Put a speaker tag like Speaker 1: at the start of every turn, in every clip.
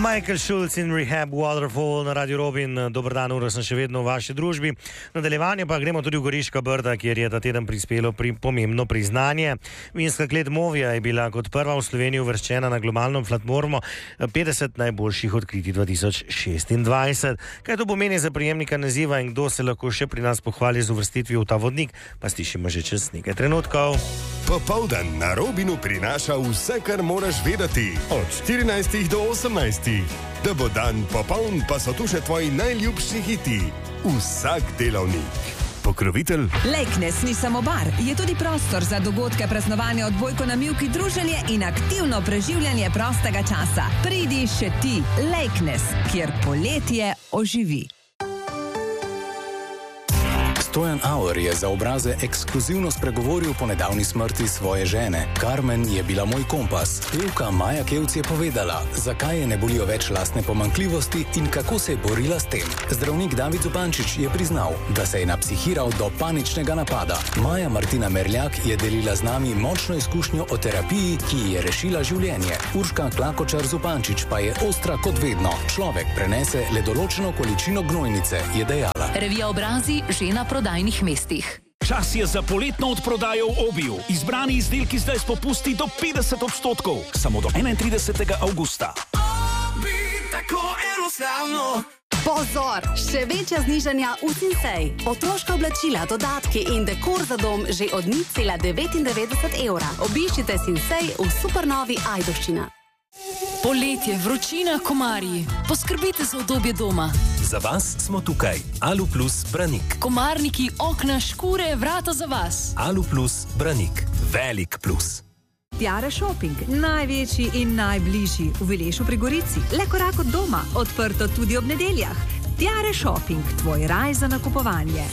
Speaker 1: Michael Schulz in Rehab Waterfall na Radio Robin. Dober dan, ura sem še vedno v vaši družbi. Nadaljevanje pa gremo tudi v Goriška Brda, kjer je ta teden prispelo pomembno priznanje. Vinska klet Movia je bila kot prva v Sloveniji uvrščena na globalno platformo 50 najboljših odkritij 2026. Kaj to pomeni za prejemnika naziva in kdo se lahko še pri nas pohvali z uvrstitvijo v ta vodnik, pa slišimo že čez nekaj trenutkov.
Speaker 2: Popoldan na Robinu prinaša vse, kar moraš vedeti. Od 14 do 18. Da bo dan popoln, pa so tu še tvoji najljubši hiti. Vsak delavnik. Pokrovitelj
Speaker 3: Lakeness ni samo bar, je tudi prostor za dogodke, praznovanje, odbojko na mivki, druženje in aktivno preživljanje prostega časa. Pridi še ti, Lakeness, kjer poletje oživi.
Speaker 4: Stojan Auer je za Obraze ekskluzivno spregovoril po nedavni smrti svoje žene. Carmen je bila moj kompas. Pevka Maja Kevc je povedala, zakaj je ne bolijo več lastne pomanjkljivosti in kako se je borila s tem. Zdravnik David Zupančič je priznal, da se je napsihiral do paničnega napada. Maja Martina Merljak je delila z nami močno izkušnjo o terapiji, ki ji je rešila življenje. Urška Klakočar Zupančič pa je ostra kot vedno. Človek prenese le določeno količino gnojnice, je dejala.
Speaker 5: Revija Obrazi že na prodajnih mestih.
Speaker 6: Čas je za poletno odprodajo v Obiju. Izbrani izdelki zdaj s popusti do 50%. Samo do 31. avgusta.
Speaker 7: Obi, tako enostavno.
Speaker 8: Pozor! Še večja znižanja v Sinsay. Otroška oblačila, dodatki in dekor za dom že od 0,99 evra. Obiščite Sinsay v supernovi Ajdovščina.
Speaker 5: Poletje, vročina, komarji. Poskrbite za udobje doma.
Speaker 9: Za vas smo tukaj. Alu Plus Branik.
Speaker 5: Komarniki, okna, škure, vrata za vas.
Speaker 9: Alu Plus Branik. Velik plus.
Speaker 3: Tiare Shopping, največji in najbližji v Vilešu pri Gorici. Le korak od doma, odprto tudi ob nedeljah. Tiare Shopping, tvoj raj za nakupovanje.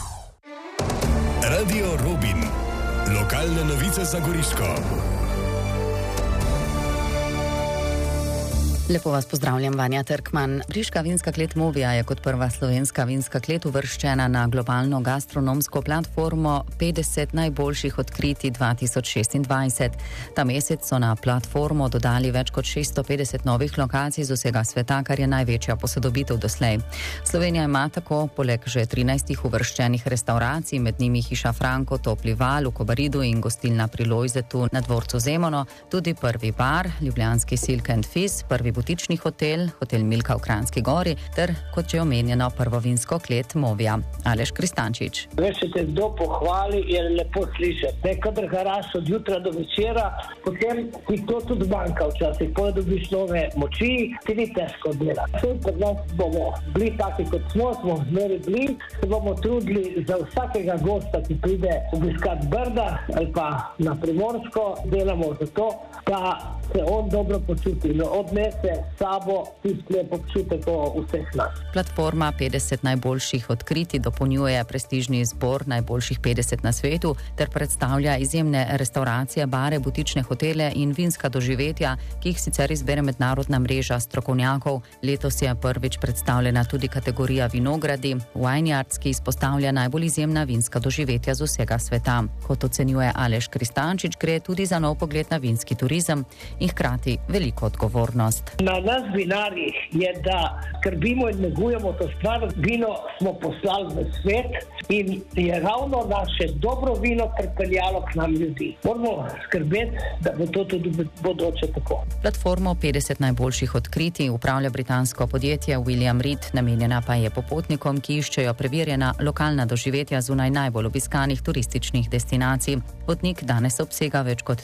Speaker 2: Radio Robin. Lokalne novice za Goriško.
Speaker 10: Lepo vas pozdravljam, Vanja Trkman. Briška vinska klet Movia je kot prva slovenska vinska klet uvrščena na globalno gastronomsko platformo 50 najboljših odkritij 2026. Ta mesec so na platformo dodali več kot 650 novih lokacij z vsega sveta, kar je največja posodobitev doslej. Slovenija ima tako poleg že 13 uvrščenih restauracij, med njimi Hiša Franko, Topli val v Kobaridu in gostilna pri Lojzetu na dvorcu Zemono, tudi prvi bar, ljubljanski Silk and Fizz, prvi butični hotel, hotel Milka v Kranjski Gori ter, kot že omenjeno, prvo vinsko klet Movia. Aleš Kristančič.
Speaker 11: Veš, če te kdo pohvali, je lepo slišati. Kadar garaš od jutra do večera, potem ti to tudi banka včasih. Potem dobiš nove moči, ti ni težko delati. Pri nas bomo bili taki, kot smo zmeri bili, se bomo trudili za vsakega gosta, ki pride obiskat Brda ali pa na Primorsko, delamo za to, da se on dobro počuti. No, odnese sabo tisti lep občutek o vseh nas.
Speaker 10: Platforma 50 najboljših odkritij dopolnjuje prestižni izbor najboljših 50 na svetu ter predstavlja izjemne restauracije, bare, butične hotele in vinska doživetja, ki jih sicer izbere mednarodna mreža strokovnjakov. Letos je prvič predstavljena tudi kategorija vinogradi, Vineyards, ki izpostavlja najbolj izjemna vinska doživetja z vsega sveta. Kot ocenjuje Aleš Kristančič, gre tudi za nov pogled na vinski turizem in hkrati veliko odgovornost.
Speaker 11: Na nas vinarjih je, da skrbimo in negujemo to stvar. Vino smo poslali v svet in je ravno naše dobro vino pripeljalo k nam ljudi. Moramo skrbeti, da bo to tudi bodoče tako.
Speaker 10: Platformo 50 najboljših odkritij upravlja britansko podjetje William Reed, namenjena pa je popotnikom, ki iščejo preverjena lokalna doživetja zunaj najbolj obiskanih turističnih destinacij. Vodnik danes obsega več kot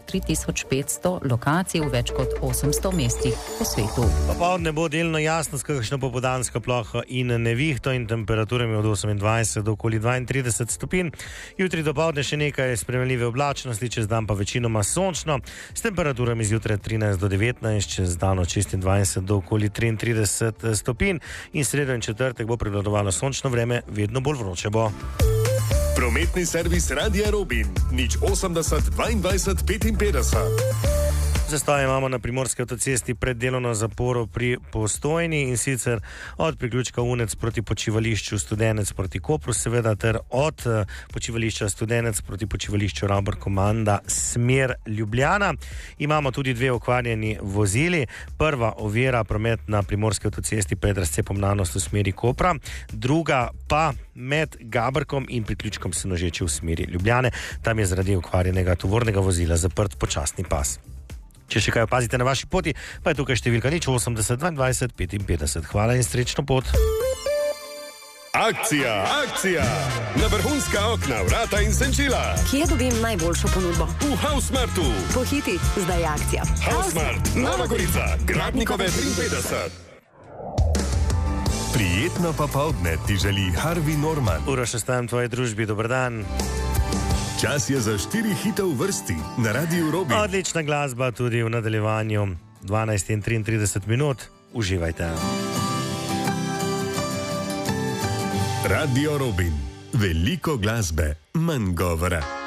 Speaker 10: 3500 lokacij v več kot 800 mestih po svetu.
Speaker 1: Popoldne bo delno jasno s kakšno popoldansko ploho in nevihto in temperaturami od 28 do okoli 32 stopinj. Jutri dopoldne še nekaj spremenljive oblačnosti, čez dan pa večinoma sončno, s temperaturami zjutraj 13 do 19, čez dan od 26 do okoli 33 stopinj in sredo in četrtek bo prevladovalo sončno vreme, vedno bolj vroče bo.
Speaker 2: Prometni servis Radia Robin, 080 22 55.
Speaker 1: Zastoj imamo na Primorski avtocesti pred delovno zaporo pri Postojni, in sicer od priključka Unec proti počivališču Studenec proti Kopru, seveda, ter od počivališča Studenec proti počivališču Rabor Komanda smer Ljubljana. Imamo tudi dve okvarjeni vozili. Prva ovira promet na Primorski avtocesti pred razcepom Nanost v smeri Kopra, druga pa med Gabrkom in priključkom Senožeče v smeri Ljubljane. Tam je zaradi okvarjenega tovornega vozila zaprt počasni pas. Če še kaj opazite na vaši poti, pa je tukaj številka 080 22 55. Hvala in srečno pot.
Speaker 2: Akcija, akcija! Na vrhunska okna, vrata in senčila.
Speaker 12: Kje dobim najboljšo ponudbo?
Speaker 2: V Hausmartu.
Speaker 12: Pohiti, zdaj je akcija.
Speaker 2: Hausmart, Nova Gorica, Gradnikove 53. Prijetno popoldne ti želi Harvey Norman.
Speaker 1: Uroš, ostajam v tvoji družbi, dober dan.
Speaker 2: Čas je za 4 hite v vrsti na Radiu Robin.
Speaker 1: Odlična glasba tudi v nadaljevanju 12:33 minut. Uživajte.
Speaker 2: Radio Robin. Veliko glasbe, manj govora.